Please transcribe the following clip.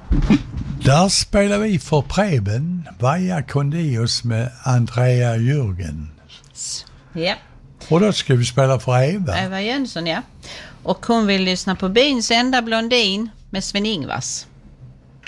Där spelar vi för Preben, Vaja Kondios med Andrea Jürgen. Ja. Och då ska vi spela för Eva. Eva Jönsson, ja. Och hon vill lyssna på Byns enda blondin med Sven-Ingvars.